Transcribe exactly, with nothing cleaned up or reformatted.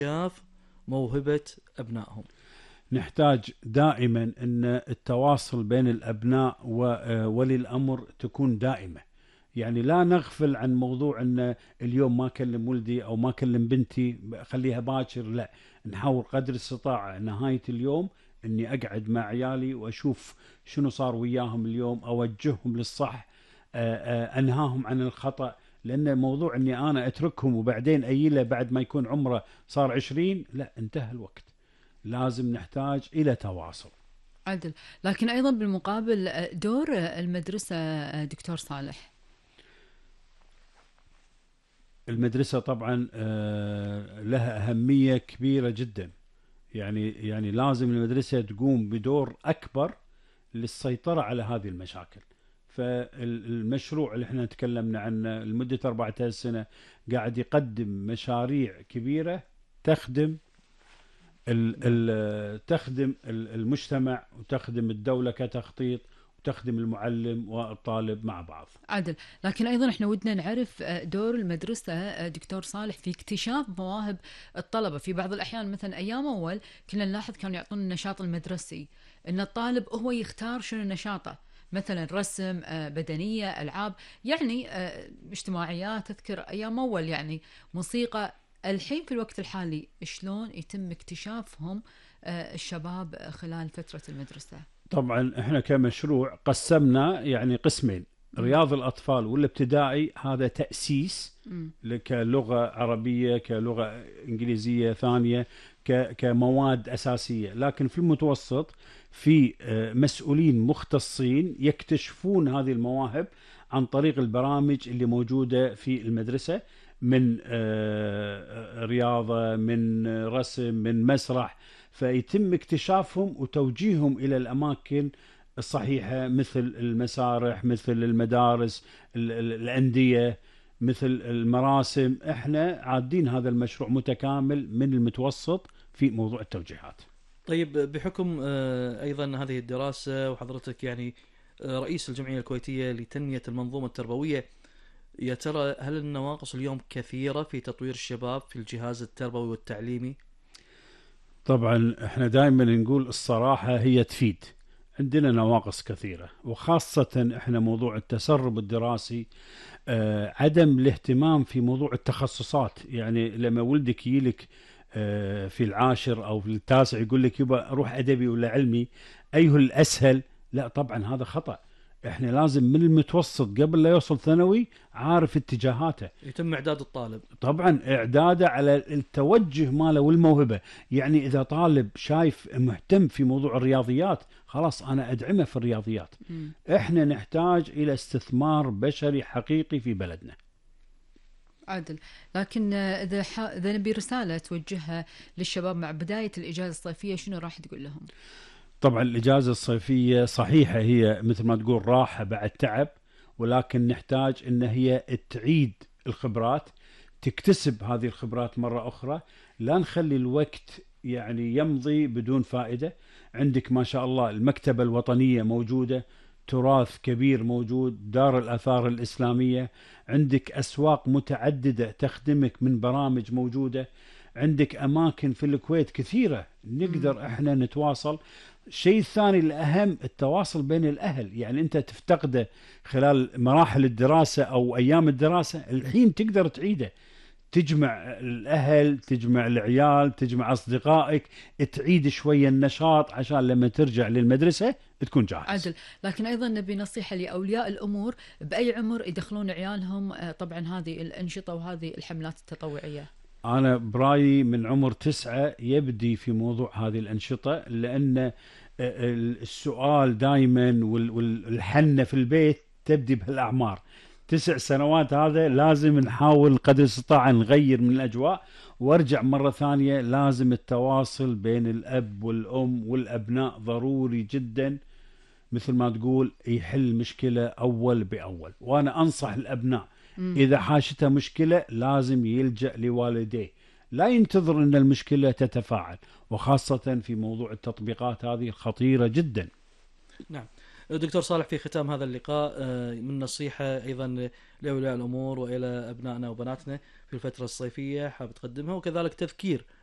اكتشاف موهبة أبنائهم. نحتاج دائما أن التواصل بين الأبناء وولي الأمر تكون دائمة، يعني لا نغفل عن موضوع أن اليوم ما كلم ولدي أو ما كلم بنتي خليها باكر، لا، نحاول قدر الاستطاعة نهاية اليوم أني أقعد مع عيالي وأشوف شنو صار وياهم اليوم، أوجههم للصح، أنهاهم عن الخطأ. لأن موضوع أني أنا أتركهم وبعدين أيله بعد ما يكون عمره صار عشرين، لا، انتهى الوقت. لازم نحتاج إلى تواصل. عدل. لكن أيضا بالمقابل دور المدرسة دكتور صالح. المدرسة طبعا لها أهمية كبيرة جدا، يعني يعني لازم المدرسة تقوم بدور أكبر للسيطرة على هذه المشاكل. فالمشروع اللي احنا تكلمنا عنه لمدة أربعة عشر سنة قاعد يقدم مشاريع كبيرة تخدم ال ال تخدم المجتمع وتخدم الدولة كتخطيط، وتخدم المعلم والطالب مع بعض. عدل. لكن أيضا احنا ودنا نعرف دور المدرسة دكتور صالح في اكتشاف مواهب الطلبة. في بعض الأحيان مثلا أيام أول كنا نلاحظ كانوا يعطون النشاط المدرسي، أن الطالب هو يختار شنو نشاطه، مثلا رسم، بدنية، ألعاب، يعني اجتماعيات. تذكر أيام أول يعني موسيقى. الحين في الوقت الحالي شلون يتم اكتشافهم الشباب خلال فترة المدرسة؟ طبعا احنا كمشروع قسمنا يعني قسمين: رياض الأطفال والابتدائي هذا تأسيس كلغة عربية، كلغة إنجليزية ثانية، كمواد أساسية. لكن في المتوسط في مسؤولين مختصين يكتشفون هذه المواهب عن طريق البرامج اللي موجودة في المدرسة، من رياضة، من رسم، من مسرح. فيتم اكتشافهم وتوجيههم إلى الأماكن الصحيحة، مثل المسارح، مثل المدارس، الأندية، مثل المراسم. احنا عادين هذا المشروع متكامل من المتوسط في موضوع التوجيهات. طيب، بحكم أيضا هذه الدراسة وحضرتك يعني رئيس الجمعية الكويتية لتنمية المنظومة التربوية، يا ترى هل النواقص اليوم كثيرة في تطوير الشباب في الجهاز التربوي والتعليمي؟ طبعا احنا دائما نقول الصراحة هي تفيد. عندنا نواقص كثيرة، وخاصة احنا موضوع التسرب الدراسي، آه عدم الاهتمام في موضوع التخصصات. يعني لما ولدك يجيلك آه في العاشر او في التاسع يقول لك يبا روح ادبي ولا علمي، ايه الاسهل؟ لا طبعا هذا خطأ. احنا لازم من المتوسط قبل لا يوصل ثانوي عارف اتجاهاته، يتم اعداد الطالب. طبعا اعداده على التوجه ماله والموهبة. يعني اذا طالب شايف مهتم في موضوع الرياضيات، خلاص انا ادعمه في الرياضيات. م. احنا نحتاج الى استثمار بشري حقيقي في بلدنا. عادل. لكن اذا ح... اذا نبي رسالة توجهها للشباب مع بداية الاجازة الصيفية، شنو راح تقول لهم؟ طبعا الإجازة الصيفية صحيحة هي مثل ما تقول راحة بعد تعب، ولكن نحتاج إن هي تعيد الخبرات، تكتسب هذه الخبرات مرة أخرى. لا نخلي الوقت يعني يمضي بدون فائدة. عندك ما شاء الله المكتبة الوطنية موجودة، تراث كبير موجود، دار الآثار الإسلامية، عندك أسواق متعددة تخدمك من برامج موجودة، عندك أماكن في الكويت كثيرة نقدر إحنا نتواصل. الشيء الثاني الأهم التواصل بين الأهل. يعني أنت تفتقده خلال مراحل الدراسة أو أيام الدراسة، الحين تقدر تعيده، تجمع الأهل، تجمع العيال، تجمع أصدقائك، تعيد شوية النشاط عشان لما ترجع للمدرسة تكون جاهز. عدل. لكن أيضا نبي نصيحة لأولياء الأمور بأي عمر يدخلون عيالهم طبعا هذه الأنشطة وهذه الحملات التطوعية؟ أنا برأيي من عمر تسعة يبدي في موضوع هذه الأنشطة، لأن السؤال دائما والحنة في البيت تبدي بهالأعمار. تسع سنوات هذا لازم نحاول قدر الاستطاعة نغير من الأجواء. وارجع مرة ثانية، لازم التواصل بين الأب والأم والأبناء ضروري جدا، مثل ما تقول يحل مشكلة أول بأول. وأنا أنصح الأبناء إذا حاشته مشكلة لازم يلجأ لوالديه، لا ينتظر أن المشكلة تتفاعل، وخاصة في موضوع التطبيقات هذه الخطيرة جدا. نعم دكتور صالح، في ختام هذا اللقاء من نصيحة أيضا لأولياء الأمور وإلى أبنائنا وبناتنا في الفترة الصيفية حاب تقدمها، وكذلك تذكير